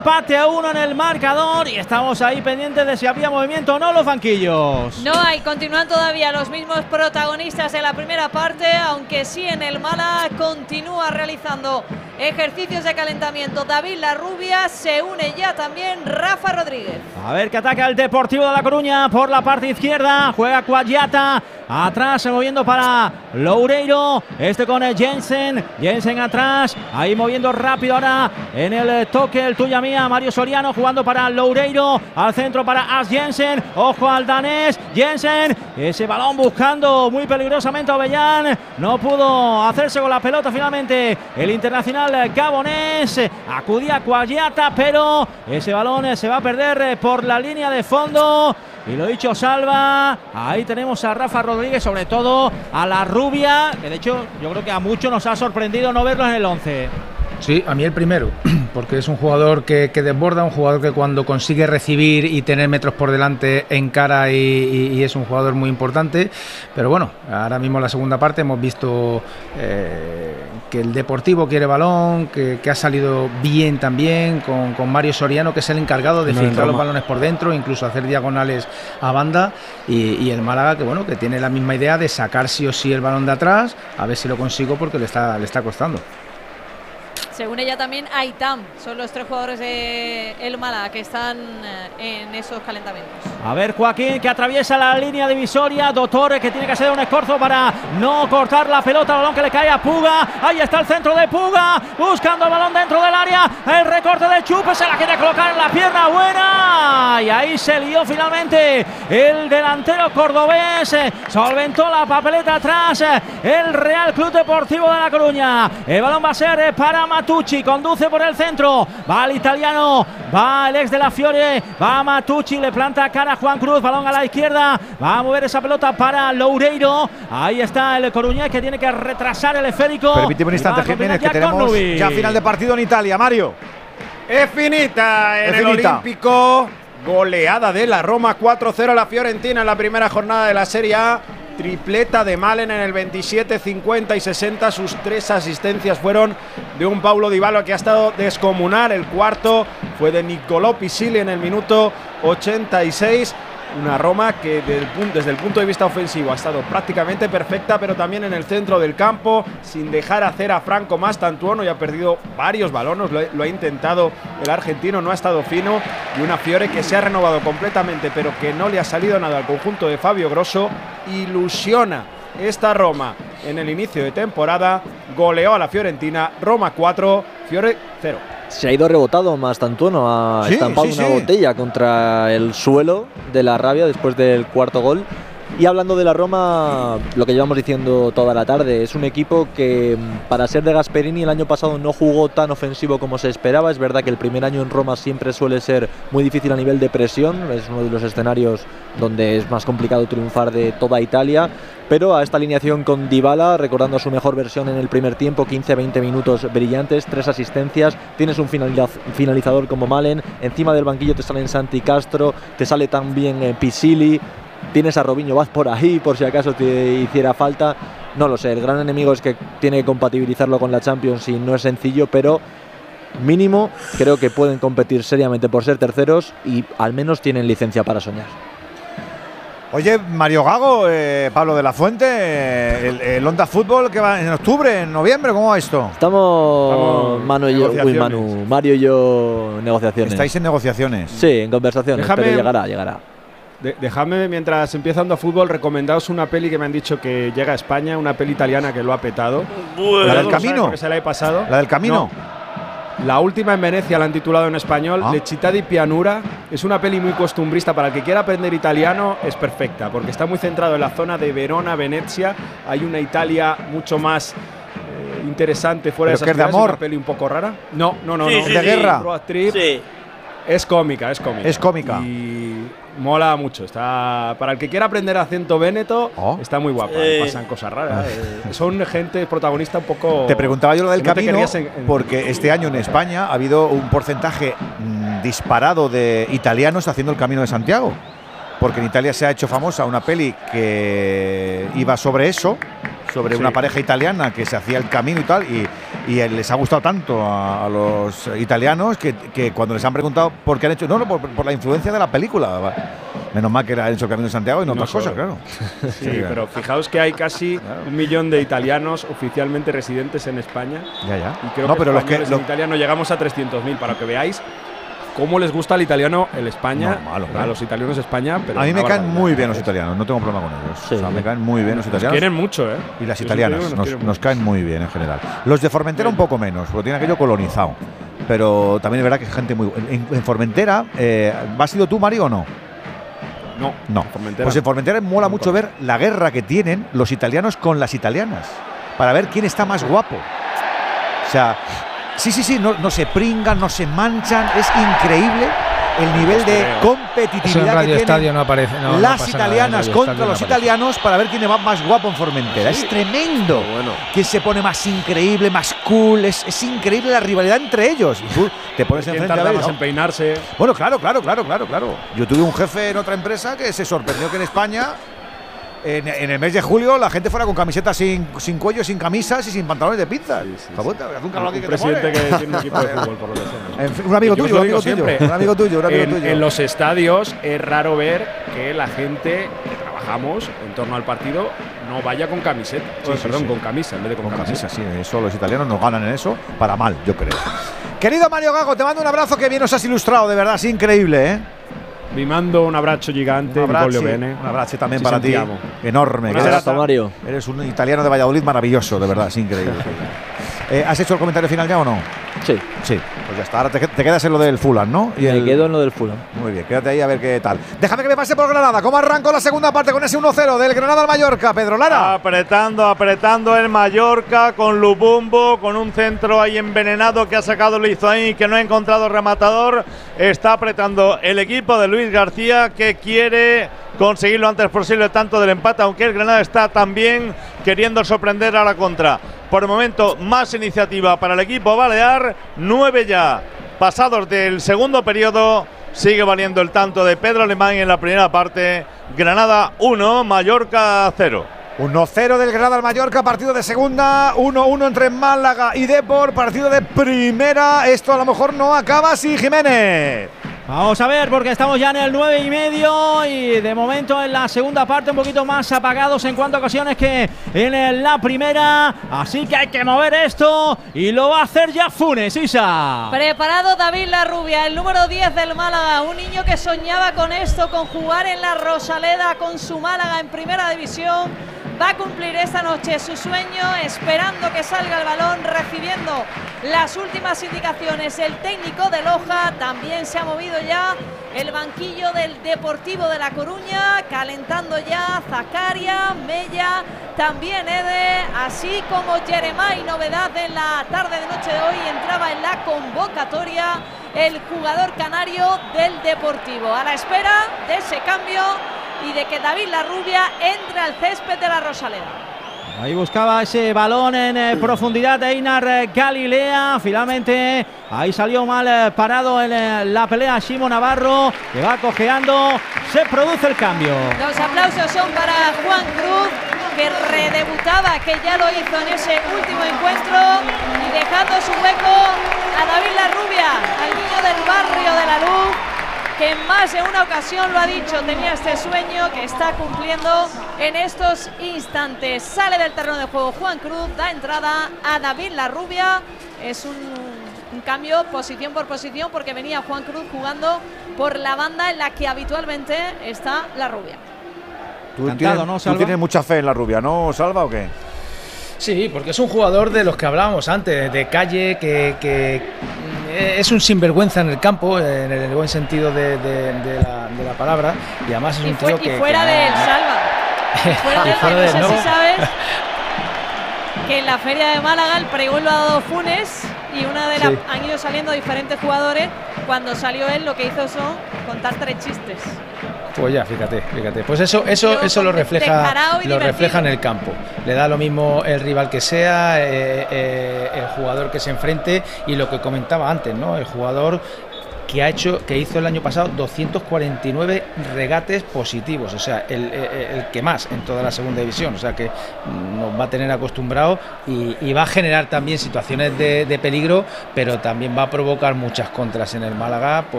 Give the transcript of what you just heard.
Empate a 1 en el marcador y estamos ahí pendientes de si había movimiento o no los banquillos. No hay, continúan todavía los mismos protagonistas de la primera parte, aunque sí en el Málaga continúa realizando ejercicios de calentamiento David Larrubia, se une ya también Rafa Rodríguez. A ver que ataca el Deportivo de La Coruña por la parte izquierda, juega Cuagliata, atrás moviendo para Loureiro, con Jensen atrás, ahí moviendo rápido ahora en el toque el tuya mía, Mario Soriano jugando para Loureiro, al centro para As Jensen, ojo al danés, Jensen, ese balón buscando muy peligrosamente a Ovellán, no pudo hacerse con la pelota finalmente el internacional gabonés, acudía Cuagliata, pero ese balón se va a perder por la línea de fondo. Y lo dicho, salva. Ahí tenemos a Rafa Rodríguez, sobre todo a Larrubia, que de hecho yo creo que a muchos nos ha sorprendido no verlo en el 11. Sí, a mí el primero, porque es un jugador que desborda, un jugador que cuando consigue recibir y tener metros por delante encara y es un jugador muy importante. Pero bueno, ahora mismo en la segunda parte hemos visto que el Deportivo quiere balón, que ha salido bien también con Mario Soriano, que es el encargado de filtrar los balones por dentro, incluso hacer diagonales a banda, y el Málaga que tiene la misma idea de sacar sí o sí el balón de atrás, a ver si lo consigo porque le está costando. Se une ya también Aitam, son los tres jugadores de el Málaga que están en esos calentamientos. A ver, Joaquín, que atraviesa la línea divisoria, Dottore, que tiene que hacer un esfuerzo para no cortar la pelota, el balón que le cae a Puga, ahí está el centro de Puga, buscando el balón dentro del área, el recorte de Chupe, se la quiere colocar en la pierna buena, y ahí se lió finalmente el delantero cordobés, solventó la papeleta atrás, el Real Club Deportivo de La Coruña, el balón va a ser para Matucci, conduce por el centro, va el italiano, va el ex de la Fiore, va Matucci, le planta cara a Juan Cruz, balón a la izquierda, va a mover esa pelota para Loureiro, ahí está el coruñés que tiene que retrasar el esférico. Permíteme un instante, Jiménez, que tenemos ya final de partido en Italia. Mario. Es finita en el Olímpico, goleada de la Roma, 4-0 a la Fiorentina en la primera jornada de la Serie A. Tripleta de Malen en el 27, 50 y 60. Sus tres asistencias fueron de un Paulo Dybala que ha estado descomunal. El cuarto fue de Niccolò Pisili en el minuto 86. Una Roma que desde el punto de vista ofensivo ha estado prácticamente perfecta, pero también en el centro del campo, sin dejar hacer a Franco Mastantuono, y ha perdido varios balones, lo ha intentado el argentino, no ha estado fino, y una Fiore que se ha renovado completamente, pero que no le ha salido nada al conjunto de Fabio Grosso. Ilusiona esta Roma en el inicio de temporada, goleó a la Fiorentina, Roma 4, Fiore 0. Se ha ido rebotado Mastantuono, ha estampado una botella contra el suelo de la rabia después del cuarto gol. Y hablando de la Roma, lo que llevamos diciendo toda la tarde, es un equipo que para ser de Gasperini el año pasado no jugó tan ofensivo como se esperaba. Es verdad que el primer año en Roma siempre suele ser muy difícil a nivel de presión, es uno de los escenarios donde es más complicado triunfar de toda Italia, pero a esta alineación con Dybala, recordando su mejor versión en el primer tiempo, 15-20 minutos brillantes, 3 asistencias, tienes un finalizador como Malen, encima del banquillo te salen Santi Castro, te sale también Pisili, tienes a Robinho Vaz por ahí por si acaso te hiciera falta. No lo sé, el gran enemigo es que tiene que compatibilizarlo con la Champions y no es sencillo, pero mínimo creo que pueden competir seriamente por ser terceros y al menos tienen licencia para soñar. Oye, Mario Gago, Pablo de la Fuente, el Onda Fútbol que va en octubre, en noviembre, ¿cómo va esto? Estamos Mario y yo en negociaciones. ¿Estáis en negociaciones? Sí, en conversaciones, pero llegará. Dejadme, mientras empieza Onda Fútbol, recomendaos una peli que me han dicho que llega a España, una peli italiana que lo ha petado. Bueno, ¿la del Camino? Que se la he pasado. ¿La del Camino? No. La última en Venecia la han titulado en español, Le città di pianura. Es una peli muy costumbrista, para el que quiera aprender italiano es perfecta, porque está muy centrado en la zona de Verona, Venecia. Hay una Italia mucho más interesante fuera de esas ciudades. ¿Es de amor? Una peli un poco rara. No. ¿De guerra? Sí. Es cómica. Es cómica. Y mola mucho. Está, para el que quiera aprender acento véneto, está muy guapa. Pasan cosas raras. Son gente protagonista un poco. Te preguntaba yo lo del Camino, porque este año en España ha habido un porcentaje disparado de italianos haciendo el Camino de Santiago. Porque en Italia se ha hecho famosa una peli que iba sobre eso, sobre una pareja italiana que se hacía el camino y tal, y Y les ha gustado tanto a los italianos que cuando les han preguntado por qué han hecho, no, por la influencia de la película. Menos mal que era hecho el Camino de Santiago y no otras cosas, claro. Sí, pero fijaos que hay casi 1 millón de italianos oficialmente residentes en España. Ya. Y creo que los italianos llegamos a 300.000, para que veáis cómo les gusta al italiano el España, a los italianos España. Pero a mí me caen muy bien los italianos, no tengo problema con ellos. Sí, o sea, me caen muy bien los italianos. Nos quieren mucho, ¿eh? Y las italianas nos caen muy bien en general. Los de Formentera un poco menos, porque tienen aquello colonizado. Pero también es verdad que es gente muy buena. En Formentera, ¿has ido tú, Mario, o no? No. Pues en Formentera mola mucho ver la guerra que tienen los italianos con las italianas, para ver quién está más guapo. O sea, sí, no se pringan, no se manchan, es increíble el nivel de competitividad que tienen no aparece, las italianas contra los italianos para ver quién va más guapo en Formentera. Es tremendo. Quién se pone más increíble, más cool. Es increíble la rivalidad entre ellos. Y tú te pones enfrente a ver, en peinarse. Bueno, claro. Yo tuve un jefe en otra empresa que se sorprendió que en España, en el mes de julio, la gente fuera con camisetas sin cuello, sin camisas y sin pantalones de pizza. Un presidente que tiene un equipo de fútbol, por lo que sea. En fin, un amigo tuyo. En los estadios es raro ver que la gente que trabajamos en torno al partido no vaya con camiseta. Con camisa en vez de con camisa. Sí, eso los italianos nos ganan en eso para mal, yo creo. Querido Mario Gago, te mando un abrazo, que bien nos has ilustrado, de verdad, es increíble, ¿eh? Vi mando un abrazo gigante, un abrazo también para ti, enorme. Mario. Eres un italiano de Valladolid maravilloso, de verdad, es increíble. ¿Has hecho el comentario final ya o no? Sí. Pues ya está, ahora te quedas en lo del Fulham, ¿no? Me quedo en lo del Fulham. Muy bien, quédate ahí a ver qué tal. Déjame que me pase por Granada. ¿Cómo arrancó la segunda parte con ese 1-0 del Granada al Mallorca, Pedro Lara? Apretando el Mallorca con Lubumbo, con un centro ahí envenenado que ha sacado Lizoín y que no ha encontrado rematador. Está apretando el equipo de Luis García, que quiere conseguir lo antes posible tanto del empate, aunque el Granada está también queriendo sorprender a la contra. Por el momento, más iniciativa para el equipo balear. 9 ya pasados del segundo periodo. Sigue valiendo el tanto de Pedro Alemán en la primera parte. Granada 1, Mallorca 0. 1-0 del Granada al Mallorca, partido de segunda. 1-1 entre Málaga y Depor, partido de primera. Esto a lo mejor no acaba así, Jiménez. Vamos a ver, porque estamos ya en el 9:30 y de momento en la segunda parte un poquito más apagados en cuanto a ocasiones que en la primera. Así que hay que mover esto y lo va a hacer ya Funes, Isa. Preparado David Larrubia, el número 10 del Málaga, un niño que soñaba con esto, con jugar en la Rosaleda con su Málaga en primera división. Va a cumplir esta noche su sueño, esperando que salga el balón, recibiendo las últimas indicaciones. El técnico de Loja también se ha movido ya el banquillo del Deportivo de La Coruña, calentando ya Zakaria, Mella, también Ede, así como Jeremai, novedad en la tarde de noche de hoy, entraba en la convocatoria el jugador canario del Deportivo, a la espera de ese cambio y de que David Larrubia entre al césped de la Rosaleda. Ahí buscaba ese balón en profundidad de Einar Galilea. Finalmente ahí salió mal parado en la pelea Shimo Navarro, que va cojeando. Se produce el cambio. Los aplausos son para Juan Cruz, que redebutaba, que ya lo hizo en ese último encuentro, y dejando su hueco a David Larrubia, al niño del barrio de La Luz, que en más de una ocasión lo ha dicho, tenía este sueño que está cumpliendo en estos instantes. Sale del terreno de juego Juan Cruz, da entrada a David Larrubia. Es un cambio posición por posición, porque venía Juan Cruz jugando por la banda en la que habitualmente está Larrubia. Tú tienes mucha fe en Larrubia, ¿no, Salva, o qué? Sí, porque es un jugador de los que hablábamos antes, de calle, que es un sinvergüenza en el campo, en el buen sentido de la palabra, y además es un tío que... Y fuera de él, Salva. Fuera de él, no sé si sabes que en la Feria de Málaga el pregón lo ha dado Funes, y han ido saliendo diferentes jugadores. Cuando salió él, lo que hizo son contar 3 chistes. Pues ya, fíjate. Pues eso lo refleja en el campo. Le da lo mismo el rival que sea, el jugador que se enfrente, y lo que comentaba antes, ¿no? El jugador que hizo el año pasado 249 regates positivos, o sea, el que más en toda la segunda división, o sea que nos va a tener acostumbrados y va a generar también situaciones de peligro, pero también va a provocar muchas contras en el Málaga